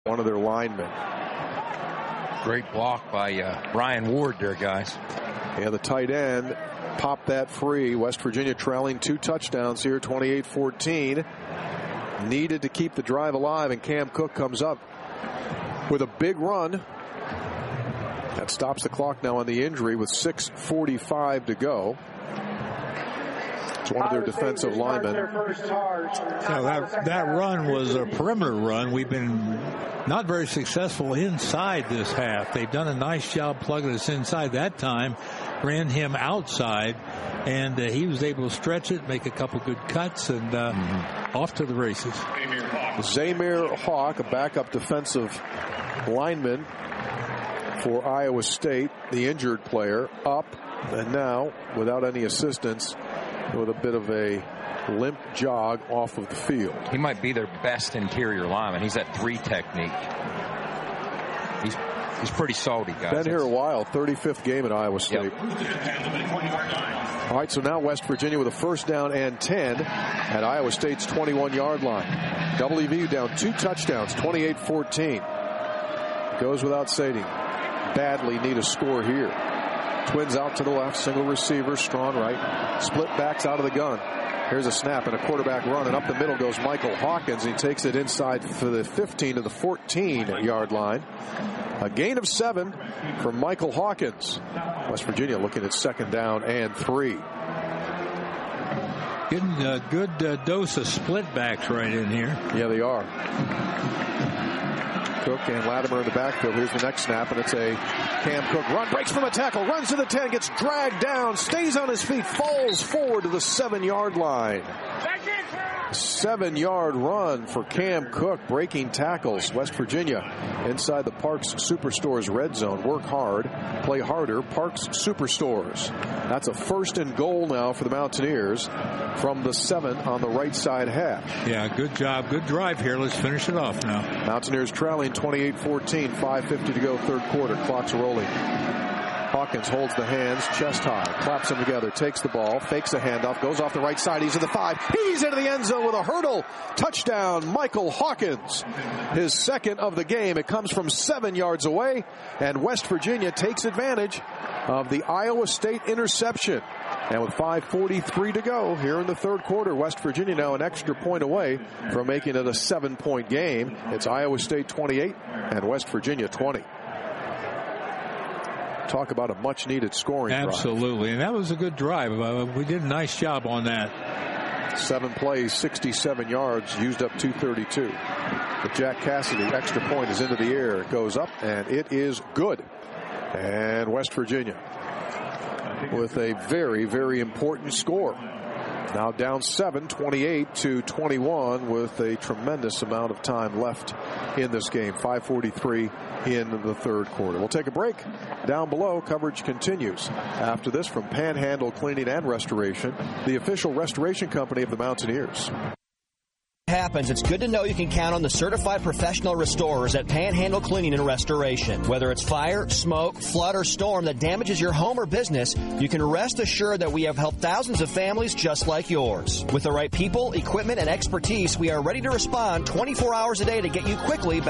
one of their linemen. Great block by Ryan Ward there, guys. Yeah, the tight end popped that free. West Virginia trailing 2 touchdowns here, 28-14. Needed to keep the drive alive, and Cam Cook comes up with a big run. That stops the clock now on the injury with 6:45 to go. It's one of their defensive linemen. That run was a perimeter run. We've been not very successful inside this half. They've done a nice job plugging us inside. That time ran him outside, and he was able to stretch it, make a couple good cuts, and off to the races. Zamir Hawk, a backup defensive lineman for Iowa State, the injured player, up, and now without any assistance with a bit of a limp jog off of the field. He might be their best interior lineman. He's at 3 technique. He's pretty salty, guys. Been here a while. 35th game at Iowa State. Yep. All right, so now West Virginia with a first down and 10 at Iowa State's 21-yard line. WVU down 2 touchdowns, 28-14. Goes without Sadie. Badly need a score here. Twins out to the left, single receiver, Strawn right. Split backs out of the gun. Here's a snap and a quarterback run, and up the middle goes Michael Hawkins. He takes it inside for the 15 to the 14-yard line. A gain of 7 from Michael Hawkins. West Virginia looking at second down and 3. Getting a good dose of split backs right in here. Yeah, they are. Cook and Latimer in the backfield. Here's the next snap, and it's a Cam Cook run. Breaks from a tackle, runs to the 10, gets dragged down, stays on his feet, falls forward to the 7-yard line. 7-yard run for Cam Cook, breaking tackles. West Virginia inside the Parks Superstores red zone. Work hard, play harder. Parks Superstores. That's a 1st and goal now for the Mountaineers from the 7 on the right side hash. Yeah, good job. Good drive here. Let's finish it off now. Mountaineers trailing 28-14. 5:50 to go, third quarter. Clock's rolling. Hawkins holds the hands, chest high, claps them together, takes the ball, fakes a handoff, goes off the right side. He's at the 5. He's into the end zone with a hurdle. Touchdown, Michael Hawkins. His second of the game. It comes from 7 yards away, and West Virginia takes advantage of the Iowa State interception. And with 5:43 to go here in the third quarter, West Virginia now an extra point away from making it a 7-point game. It's Iowa State 28 and West Virginia 20. Talk about a much-needed scoring drive. Absolutely, and that was a good drive. We did a nice job on that. 7 plays, 67 yards, used up 232. But Jack Cassidy, extra point is into the air. It goes up, and it is good. And West Virginia with a very, very important score. Now down 7, 28-21, with a tremendous amount of time left in this game. 5:43 in the third quarter. We'll take a break. Down below, coverage continues. After this, from Panhandle Cleaning and Restoration, the official restoration company of the Mountaineers. Happens, it's good to know you can count on the certified professional restorers at Panhandle Cleaning and Restoration. Whether it's fire, smoke, flood, or storm that damages your home or business, you can rest assured that we have helped thousands of families just like yours. With the right people, equipment, and expertise, we are ready to respond 24 hours a day to get you quickly back